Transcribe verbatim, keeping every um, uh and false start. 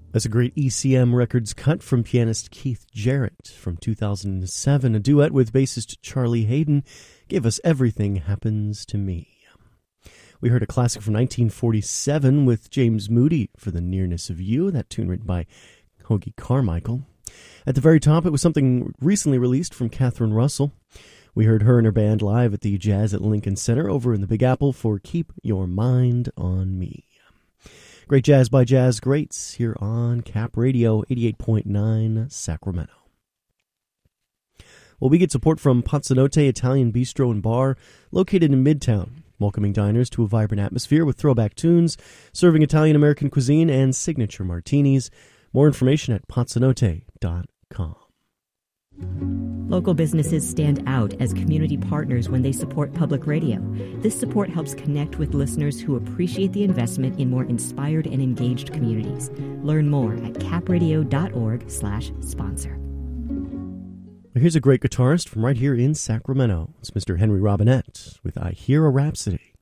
That's a great E C M Records cut from pianist Keith Jarrett from two thousand seven. A duet with bassist Charlie Hayden gave us Everything Happens to Me. We heard a classic from nineteen forty-seven with James Moody for The Nearness of You, that tune written by Hoagy Carmichael. At the very top, it was something recently released from Catherine Russell. We heard her and her band live at the Jazz at Lincoln Center over in the Big Apple for Keep Your Mind on Me. Great jazz by jazz greats here on Cap Radio eighty-eight point nine Sacramento. Well, we get support from Pazzanotte Italian Bistro and Bar, located in Midtown, welcoming diners to a vibrant atmosphere with throwback tunes, serving Italian-American cuisine and signature martinis. More information at pazzanotte dot com. Local businesses stand out as community partners when they support public radio. This support helps connect with listeners who appreciate the investment in more inspired and engaged communities. Learn more at capradio.org slash sponsor. Here's a great guitarist from right here in Sacramento. It's Mister Henry Robinette with I Hear a Rhapsody.